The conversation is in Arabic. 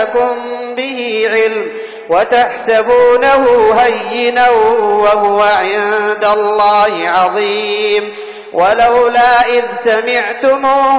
لكم به علم وتحسبونه هينا وهو عند الله عظيم ولولا إذ سمعتموه